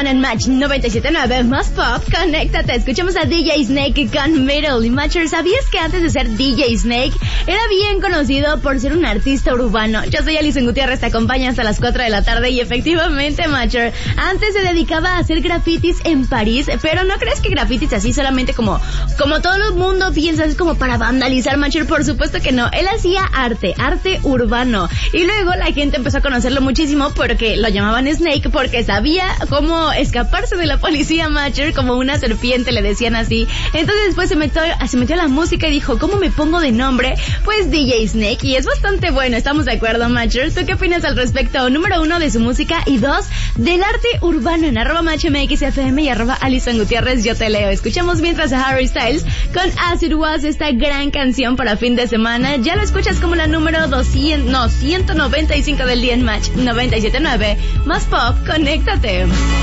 en Match 97.9 más pop. Conéctate, escuchamos a DJ Snake con Middle. Y Matcher, ¿sabías que antes de ser DJ Snake era bien conocido por ser un artista urbano? Yo soy Alison Gutiérrez, te acompaña hasta las 4 de la tarde y efectivamente, Matcher, antes se dedicaba a hacer grafitis en París, pero no crees que grafitis así solamente como todo el mundo piensa, es como para vandalizar, Matcher. Por supuesto que no, él hacía arte urbano, y luego la gente empezó a conocerlo muchísimo porque lo llamaban Snake, porque sabía cómo escaparse de la policía, Matcher, como una serpiente, le decían así. Entonces después se metió a la música y dijo, ¿cómo me pongo de nombre? Pues DJ Snake, y es bastante bueno, ¿estamos de acuerdo, Matcher? ¿Tú qué opinas al respecto? Número 1, de su música, y 2, del arte urbano, en @MatchMXFM y @Alison Gutiérrez, yo te leo. Escuchamos mientras a Harry Styles con As It Was, esta gran canción para fin de semana. Ya lo escuchas como la número 195 del día en Match 97.9 más pop. Conéctate.